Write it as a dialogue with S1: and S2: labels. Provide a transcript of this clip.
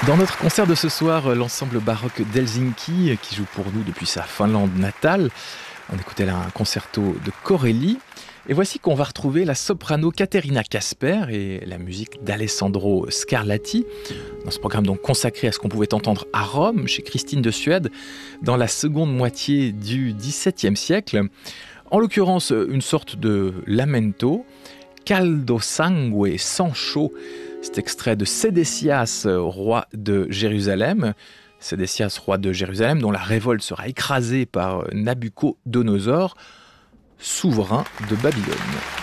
S1: Dans notre concert de ce soir, l'ensemble baroque d'Helsinki, qui joue pour nous depuis sa Finlande natale, on écoutait là un concerto de Corelli. Et voici qu'on va retrouver la soprano Caterina Casper et la musique d'Alessandro Scarlatti, dans ce programme donc consacré à ce qu'on pouvait entendre à Rome, chez Christine de Suède, dans la seconde moitié du XVIIe siècle. En l'occurrence, une sorte de lamento, Caldo sangue, sang chaud. C'est extrait de Sédécias, roi de Jérusalem. Sédécias, roi de Jérusalem, dont la révolte sera écrasée par Nabucodonosor, souverain de Babylone.